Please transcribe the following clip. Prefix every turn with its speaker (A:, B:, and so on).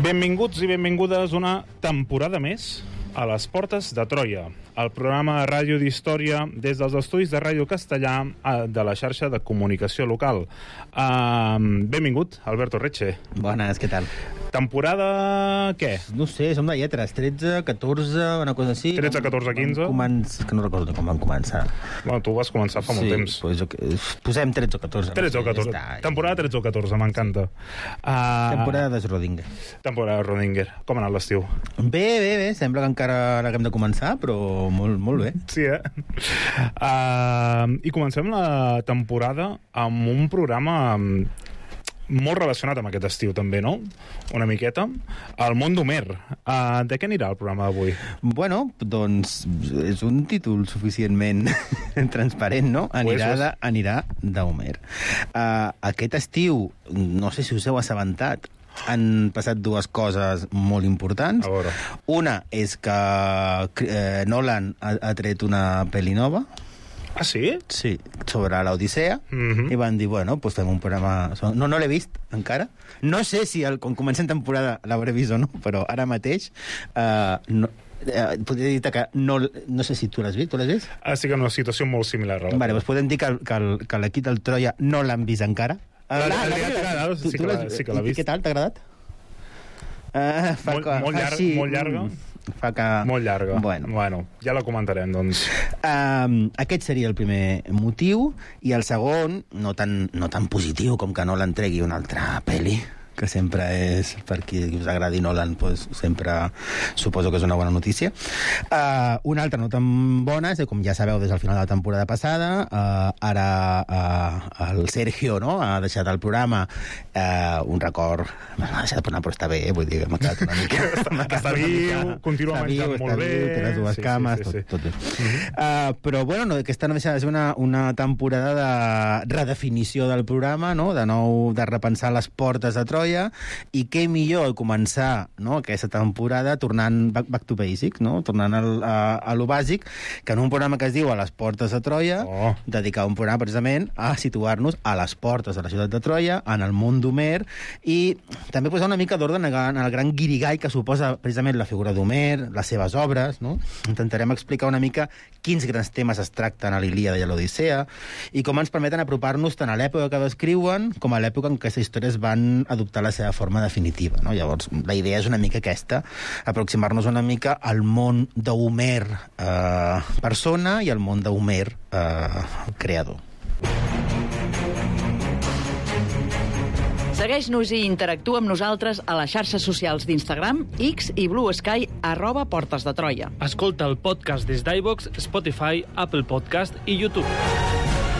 A: Benvinguts i benvingudes una temporada més a les Portes de Troia, el programa de ràdio d'història des dels estudis de Ràdio Castellà de la xarxa de comunicació local. Benvingut, Alberto Reche.
B: Bones, què tal?
A: Temporada... què?
B: No sé, som de lletres, 13, 14, una cosa així.
A: 13, 14, 15?
B: És que no recordo com vam començar.
A: Bueno, tu vas començar fa molt temps.
B: Pues posem 13 o 14.
A: 13 o 14. Temporada 13 o 14, m'encanta.
B: Temporada de Schrödinger.
A: Temporada de Schrödinger. Com ha anat l'estiu?
B: Bé. Sembla que encara haguem de començar, però molt bé.
A: Sí, I comencem la temporada amb un programa molt relacionat amb aquest estiu, també, no? Una miqueta. El món d'Homer. De què anirà el programa d'avui?
B: Bueno, doncs és un títol suficientment transparent, no? Anirà d'Homer. Aquest estiu, no sé si us heu assabentat, han passat dues coses molt importants. Una és que Nolan ha tret una pel·li nova.
A: Ah, sí?
B: Sí, sobre l'Odissea. I van dir, bueno, pues fem un programa... No l'he vist, encara. No sé si quan comencem temporada l'hauré vist o no, però ara mateix... podria dir que no sé si tu l'has vist. Tu l'has vist?
A: Sí, que en una situació molt similar.
B: Vale, doncs podem dir que l'equip del Troia no l'han vist encara.
A: Sí que l'ha vist.
B: I què tal, t'ha agradat?
A: Molt llarga. Molt llarga. Bueno, ja la comentarem, doncs.
B: Aquest seria el primer motiu, i el segon, no tan positiu com que no l'entregui una altra pel·li, que sempre és, per qui us agradi Nolan, doncs sempre suposo que és una bona notícia. Una altra no tan bona és, com ja sabeu des del final de la temporada passada, ara el Sergio, no?, ha deixat el programa, un record, m'ha deixat de tornar, però està bé, vull dir, m'ha quedat una mica...
A: Està viu, continua menjant molt bé...
B: Té les dues cames, tot bé. Però, bueno, aquesta no deixa de ser una temporada de redefinició del programa, no?, de nou, de repensar les portes de Troia, i què millor començar, no, aquesta temporada tornant back to basic, no? Tornant a lo bàsic, que en un programa que es diu A les portes de Troia, dedicar un programa precisament a situar-nos a les portes de la ciutat de Troia, en el món d'Homer, i també posar una mica d'ordre en el gran guirigall que suposa precisament la figura d'Homer, les seves obres, no? Intentarem explicar una mica quins grans temes es tracten a l'Ilíada i a l'Odissea, i com ens permeten apropar-nos tant a l'època que descriuen com a l'època en què aquestes històries van adoptar la seva forma definitiva, no? Llavors, la idea és una mica aquesta, aproximar-nos una mica al món d'Homer persona i al món d'Homer creador.
C: Segueix-nos i interactua amb nosaltres a les xarxes socials d'Instagram, X i Blue Sky, @Portes de Troia.
D: Escolta el podcast des d'iVoox, Spotify, Apple Podcast i YouTube.